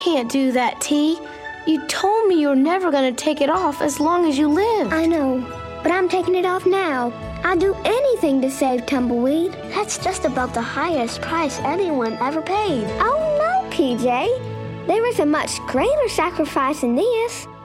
Can't do that, T. You told me you're never going to take it off as long as you live. I know, but I'm taking it off now. I'd do anything to save Tumbleweed. That's just about the highest price anyone ever paid. Oh, no, PJ. There is a much greater sacrifice than this.